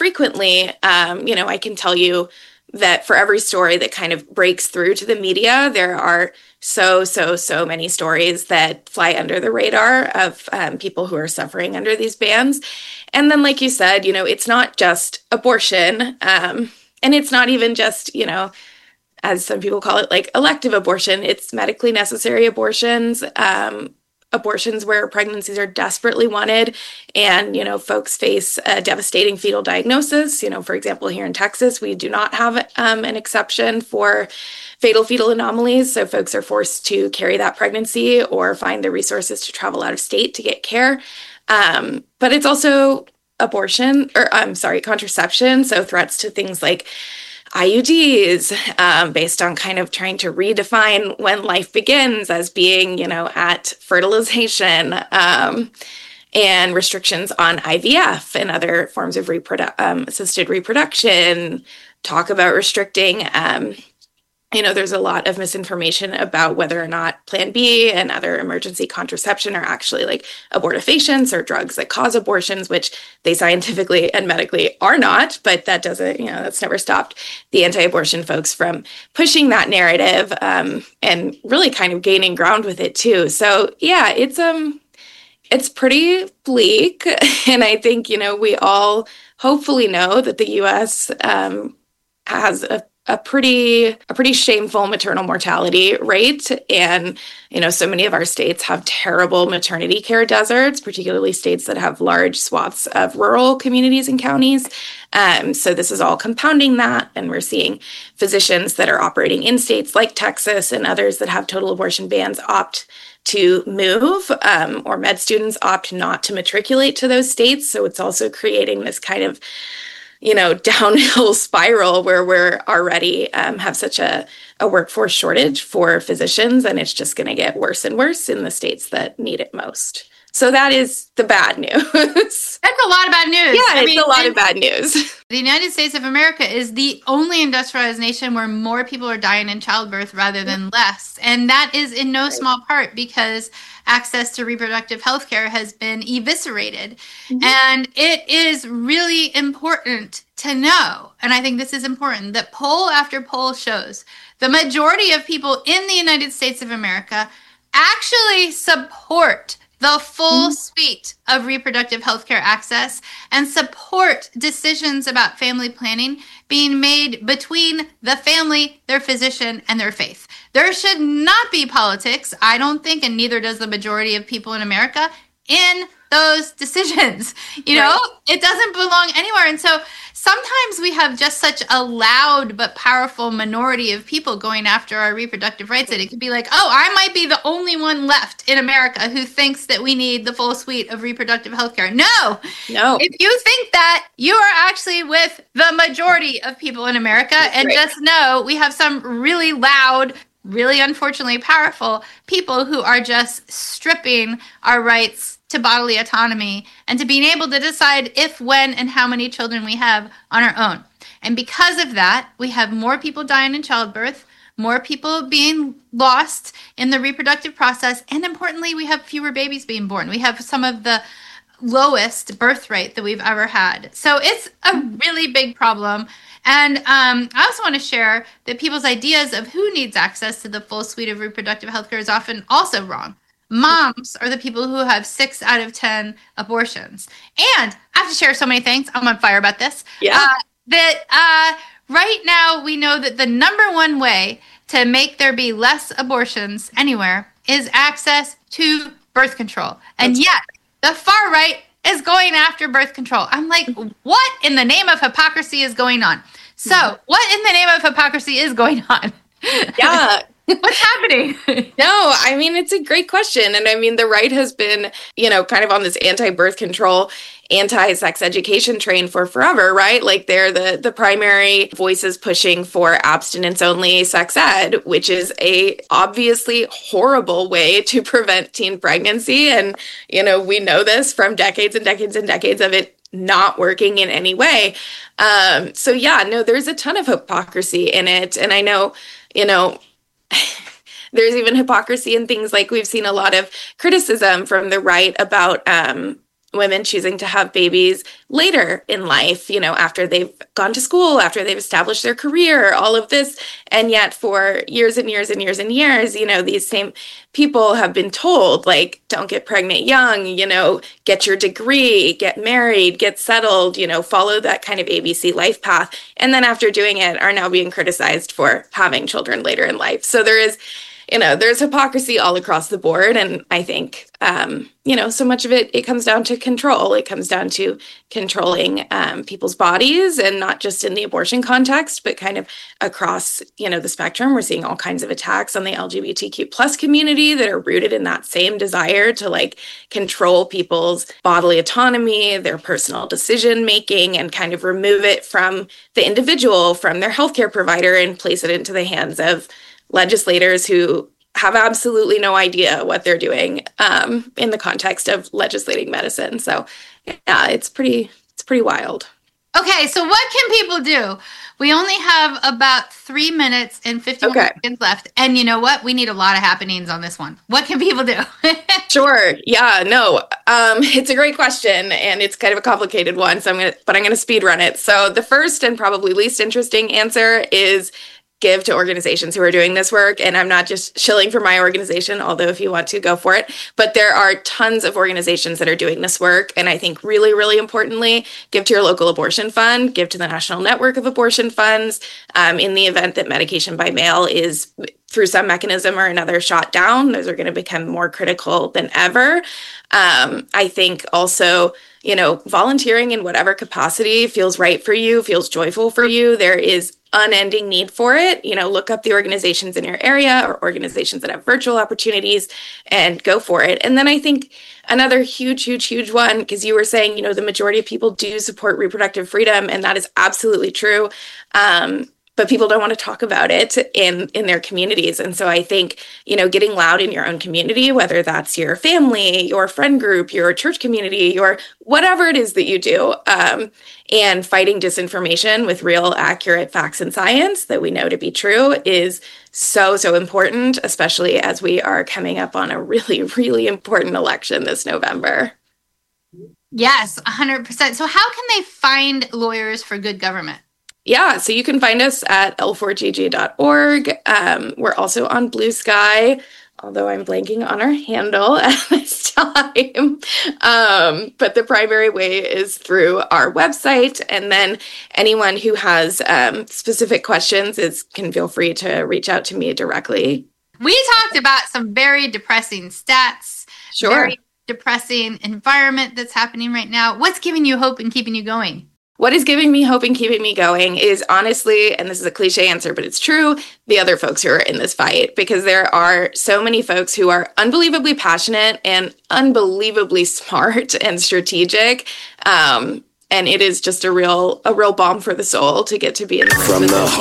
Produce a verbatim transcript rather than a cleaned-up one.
frequently. Um, you know, I can tell you that for every story that kind of breaks through to the media, there are so, so, so many stories that fly under the radar of um, people who are suffering under these bans. And then, like you said, you know, it's not just abortion, um, and it's not even just, you know, as some people call it, like elective abortion. It's medically necessary abortions, um, abortions where pregnancies are desperately wanted, and, you know, folks face a devastating fetal diagnosis. You know, for example, here in Texas, we do not have um, an exception for fatal fetal anomalies. So folks are forced to carry that pregnancy or find the resources to travel out of state to get care. Um, but it's also abortion, or I'm sorry, contraception. So threats to things like I U Ds, um, based on kind of trying to redefine when life begins as being, you know, at fertilization, um, and restrictions on I V F and other forms of reprodu- um, assisted reproduction. Talk about restricting, um, you know, there's a lot of misinformation about whether or not Plan B and other emergency contraception are actually like abortifacients or drugs that cause abortions, which they scientifically and medically are not. But that doesn't, you know, that's never stopped the anti-abortion folks from pushing that narrative, um, and really kind of gaining ground with it too. So yeah, it's um, it's pretty bleak, and I think, you know, we all hopefully know that the U S um, has a a pretty a pretty shameful maternal mortality rate. And, you know, so many of our states have terrible maternity care deserts, particularly states that have large swaths of rural communities and counties. Um, so this is all compounding that. And we're seeing physicians that are operating in states like Texas and others that have total abortion bans opt to move, um, or med students opt not to matriculate to those states. So it's also creating this kind of, you know, downhill spiral where we're already um, have such a, a workforce shortage for physicians, and it's just going to get worse and worse in the states that need it most. So that is the bad news. That's a lot of bad news. Yeah, I it's mean, a lot of bad news. The United States of America is the only industrialized nation where more people are dying in childbirth rather than less. And that is in no small part because access to reproductive health care has been eviscerated. Mm-hmm. And it is really important to know, and I think this is important, that poll after poll shows the majority of people in the United States of America actually support the full mm-hmm. suite of reproductive health care access and support decisions about family planning being made between the family, their physician, and their faith. There should not be politics, I don't think, and neither does the majority of people in America, in those decisions. You know, right. It doesn't belong anywhere. And so sometimes we have just such a loud but powerful minority of people going after our reproductive rights that it could be like, oh, I might be the only one left in America who thinks that we need the full suite of reproductive health care. No, no. If you think that, you are actually with the majority of people in America. That's and right. Just know we have some really loud, really unfortunately powerful people who are just stripping our rights to bodily autonomy and to being able to decide if, when, and how many children we have on our own. And because of that, we have more people dying in childbirth, more people being lost in the reproductive process, and importantly, we have fewer babies being born. We have some of the lowest birth rate that we've ever had. So it's a really big problem. And um, I also want to share that people's ideas of who needs access to the full suite of reproductive health care is often also wrong. Moms are the people who have six out of ten abortions. And I have to share so many things. I'm on fire about this. Yeah. Uh, that uh, right now we know that the number one way to make there be less abortions anywhere is access to birth control. And That's yet the far right is going after birth control. I'm like, what in the name of hypocrisy is going on? So what in the name of hypocrisy is going on? Yeah. What's happening? No, I mean, it's a great question. And I mean, the right has been, you know, kind of on this anti-birth control, anti-sex education train for forever, right? Like they're the, the primary voices pushing for abstinence-only sex ed, which is a obviously horrible way to prevent teen pregnancy. And, you know, we know this from decades and decades and decades of it not working in any way. Um, so yeah, no, there's a ton of hypocrisy in it. And I know, you know, there's even hypocrisy in things like we've seen a lot of criticism from the right about, um, women choosing to have babies later in life, you know, after they've gone to school, after they've established their career, all of this. And yet for years and years and years and years, you know, these same people have been told, like, don't get pregnant young, you know, get your degree, get married, get settled, you know, follow that kind of A B C life path. And then after doing it, are now being criticized for having children later in life. So there is, you know, there's hypocrisy all across the board. And I think, um, you know, so much of it, it comes down to control. It comes down to controlling um, people's bodies, and not just in the abortion context, but kind of across, you know, the spectrum. We're seeing all kinds of attacks on the L G B T Q plus community that are rooted in that same desire to like control people's bodily autonomy, their personal decision making, and kind of remove it from the individual, from their healthcare provider, and place it into the hands of legislators who have absolutely no idea what they're doing um, in the context of legislating medicine. So yeah, it's pretty, it's pretty wild. Okay, so what can people do? We only have about three minutes and fifty-one okay. seconds left. And you know what? We need a lot of happenings on this one. What can people do? Sure. Yeah, no, um, it's a great question, and it's kind of a complicated one. So I'm going to, but I'm going to speed run it. So the first and probably least interesting answer is give to organizations who are doing this work. And I'm not just shilling for my organization, although if you want to, go for it. But there are tons of organizations that are doing this work. And I think really, really importantly, give to your local abortion fund, give to the National Network of Abortion Funds. Um, in the event that medication by mail is through some mechanism or another shot down, those are going to become more critical than ever. Um, I think also, you know, volunteering in whatever capacity feels right for you, feels joyful for you. There is unending need for it. You know, look up the organizations in your area or organizations that have virtual opportunities and go for it. And then I think another huge, huge, huge one, because you were saying, you know, the majority of people do support reproductive freedom, and that is absolutely true. Um, but people don't want to talk about it in, in their communities. And so I think, you know, getting loud in your own community, whether that's your family, your friend group, your church community, your whatever it is that you do, um, and fighting disinformation with real accurate facts and science that we know to be true is so, so important, especially as we are coming up on a really, really important election this November. Yes, one hundred percent. So how can they find Lawyers for Good Government? Yeah, so you can find us at L four G G dot org. Um, we're also on Blue Sky, although I'm blanking on our handle at this time. Um, but the primary way is through our website. And then anyone who has um, specific questions is can feel free to reach out to me directly. We talked about some very depressing stats. Sure. Very depressing environment that's happening right now. What's giving you hope and keeping you going? What is giving me hope and keeping me going is honestly, and this is a cliche answer, but it's true, the other folks who are in this fight, because there are so many folks who are unbelievably passionate and unbelievably smart and strategic. Um, and it is just a real, a real balm for the soul to get to be in this position.